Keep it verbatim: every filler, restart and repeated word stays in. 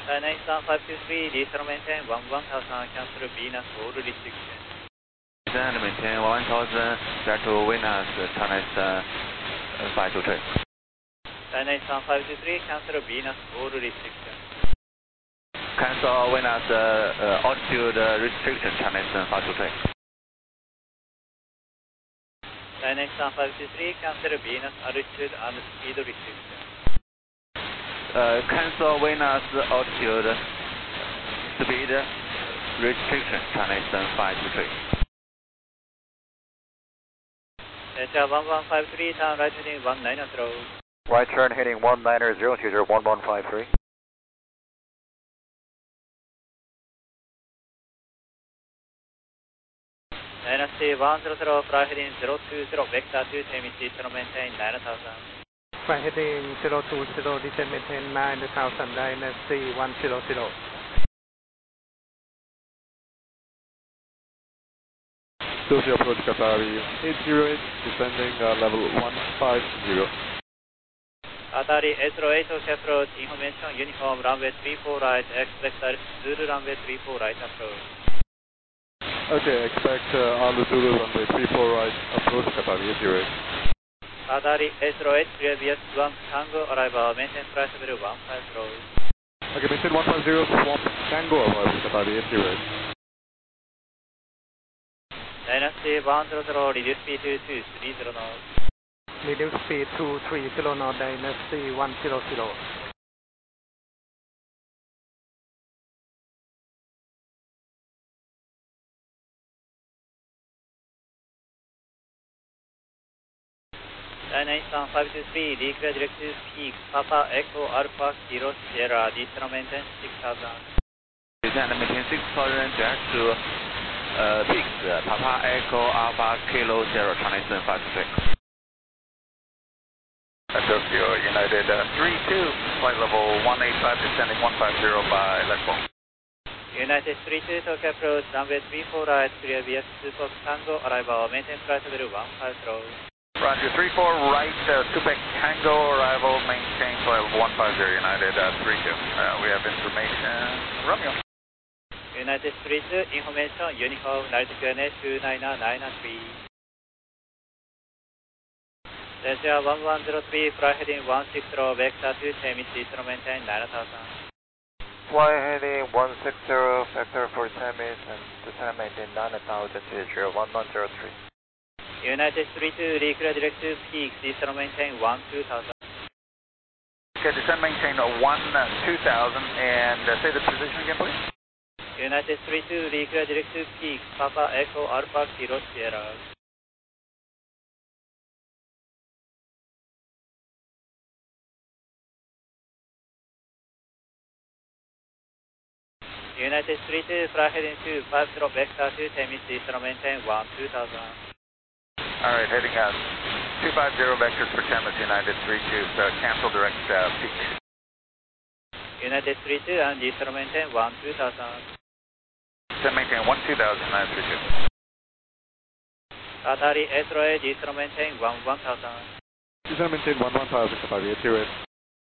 nine seven five two three, descend maintain one one thousand, cancel Venus all restriction. Descend maintain one thousand, back to Venus, China Eastern five two three. nine seven five two three, cancel Venus all restriction. Cancel Venus uh, uh, altitude uh, restriction, China Eastern five two three. nine seven five two three, cancel Venus altitude and speed restriction. Uh, cancel Venus altitude speed restriction, China Eastern five two three. Delta one one five three, turn right heading one nine zero. Right turn heading one nine zero, two zero one one five three. Dynasty one zero zero, fly heading zero two zero, vector two, Temisi, to maintain nine thousand. Flight heading zero two zero, descend maintain nine thousand, Dynasty one zero zero. Dorsey approach Qatari eight zero eight, descending uh, level one five zero. Qatari eight zero eight, approach, information, uniform, runway three four right, expect Zulu runway three four right approach. Okay, expect uh, Alu Zulu runway three four right, approach Qatari eight zero eight. Qatari eight zero eight, previous one Tango, arrival, maintain flight level one five zero. Okay, maintain one five zero, swamp Tango, arrival Qatari eight zero eight. Dynasty one zero zero, reduce speed to two three zero knots. Reduce speed to three zero knots, Dynasty one zero zero. nine seven five two three, declare directive peak, Papa Echo Alpha Kilo Sierra, descend maintain six thousand. Descend maintain six thousand, direct to uh, peaks, uh, Papa Echo Alpha Kilo Sierra, China Eastern five two three. Tokyo United uh, three two, flight level one eight five, descending one five zero by Legbong. United three two, Tokyo approach, runway three four right, previous Super Tango, arrival, maintain flight level one five zero. Roger, three four right, uh, Quebec Tango, arrival, maintain flight level one five zero, United uh, three two. Uh, we have information, Romeo. United three two, information, uniform, altitude two nine nine three. Delta one one zero three, fly heading one six zero, vector two, Temisi, to maintain nine thousand. Fly heading one six zero, vector for Temis, and descend maintain nine thousand, zero one one zero three. United three two, declare directive peak, descend maintain one two thousand. Okay, descend maintain one two thousand, and uh, say the position again, please. United three two, declare directive peak, Papa Echo Alpha Kilo Sierra. United three two, fly heading two five zero, vector two, Temisi, to maintain one two thousand. Alright, heading out two five zero, vectors for Temis, United three two, uh, cancel direct uh, peak. United three two, and descend maintain one two thousand. Descend maintain one two thousand, United three two. Qatari eight zero eight, descend maintain one one thousand. Descend maintain one one thousand, Qatari eight zero eight.